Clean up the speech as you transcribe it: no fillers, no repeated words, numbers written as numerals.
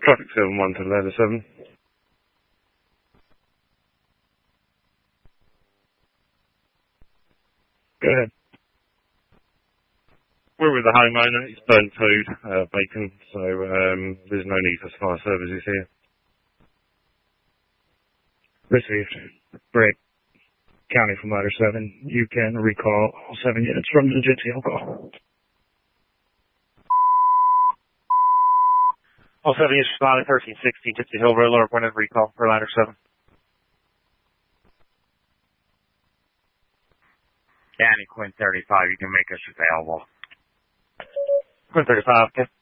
Traffic 7-1 to ladder 7. Go ahead. We're with the homeowner. It's burnt food, bacon, so there's no need for fire services here. Received. Break. County from ladder 7. You can recall all 7 units from the Gypsy alcohol. All 7 units responding 1360 Gypsy Hill Road, lower point of recall for ladder 7. County Quinn 35, you can make us available. Quinn 35, okay.